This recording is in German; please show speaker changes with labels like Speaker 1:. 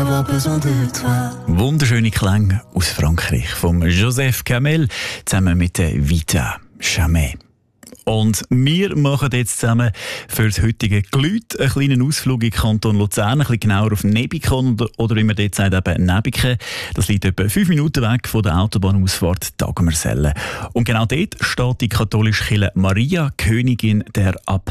Speaker 1: avoir besoin de toi.
Speaker 2: Wunderschöne Klänge aus Frankreich vom Joseph Kamel zusammen mit der Vita Jamais. Und wir machen jetzt zusammen für das heutige Glüt einen kleinen Ausflug in den Kanton Luzern, ein bisschen genauer auf Nebikon oder wie man dort sagt, eben Nebiken. Das liegt etwa 5 Minuten weg von der Autobahnausfahrt Dagmersellen. Und genau dort steht die katholische Kirche Maria, Königin der